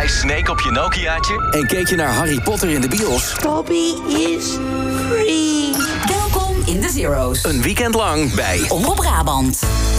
Snake op je Nokiaatje? En keek je naar Harry Potter in de bios? Toby is free. Welkom in de Zero's. Een weekend lang bij Omroep Brabant.